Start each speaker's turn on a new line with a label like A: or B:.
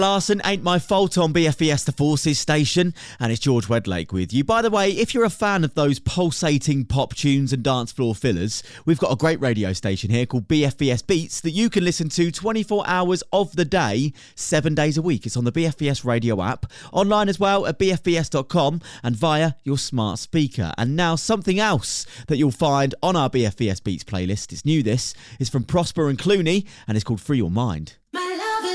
A: Larson, Ain't My Fault on BFBS The Forces station, and it's George Wedlake with you. By the way, if you're a fan of those pulsating pop tunes and dance floor fillers, we've got a great radio station here called BFBS Beats that you can listen to 24 hours of the day, 7 days a week. It's on the BFBS radio app, online as well at bfbs.com and via your smart speaker. And now something else that you'll find on our BFBS Beats playlist, it's new, this is from Prosper and Clooney, and it's called Free Your Mind.